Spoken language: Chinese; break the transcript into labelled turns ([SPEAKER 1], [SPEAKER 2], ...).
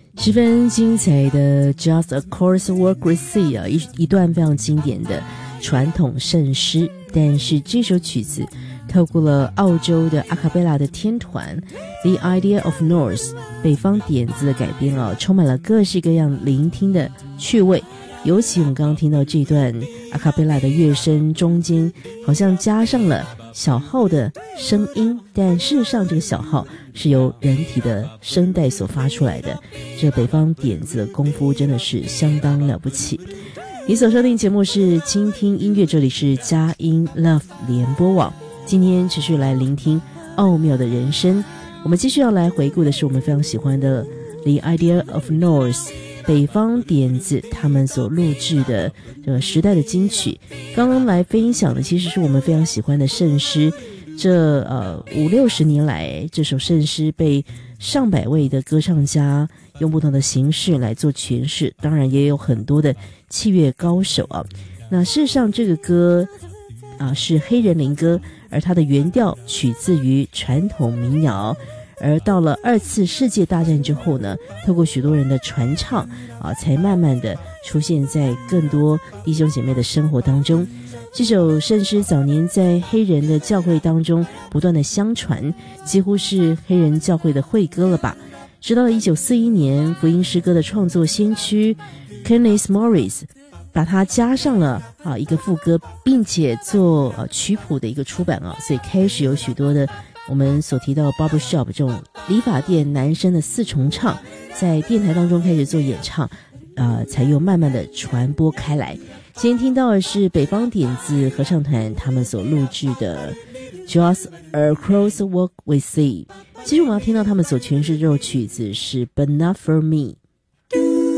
[SPEAKER 1] 十分精彩的 Just a Chorus Walk with Thee 啊，一段非常经典的传统圣诗。但是这首曲子透过了澳洲的阿卡贝拉的天团 The Idea of North 北方点子的改编啊，充满了各式各样聆听的趣味。尤其我们刚刚听到这段阿卡贝拉的乐声中间好像加上了小号的声音，但事实上这个小号是由人体的声带所发出来的。这北方点子的功夫真的是相当了不起。你所收听节目是倾听音乐，这里是佳音 Love 联播网，今天持续来聆听奥妙的人生。我们继续要来回顾的是我们非常喜欢的 The Idea of North北方点子他们所录制的这个时代的金曲。刚刚来分享的其实是我们非常喜欢的圣诗，这50-60年来，这首圣诗被上百位的歌唱家用不同的形式来做诠释，当然也有很多的器乐高手啊。那事实上这个歌是黑人灵歌，而它的原调取自于传统民谣，而到了2次世界大战之后呢，透过许多人的传唱才慢慢的出现在更多弟兄姐妹的生活当中。这首圣诗早年在黑人的教会当中不断的相传，几乎是黑人教会的会歌了吧。直到了1941年，福音诗歌的创作先驱 Kenneth Morris 把它加上了一个副歌，并且做曲谱的一个出版所以开始有许多的我们所提到的 barbershop 这种理发店男生的4重唱在电台当中开始做演唱，才又慢慢的传播开来。今天听到的是北方点子合唱团他们所录制的 Just a Chorus Walk with Thee。其实我们要听到他们所诠释这首曲子是 But Not For Me。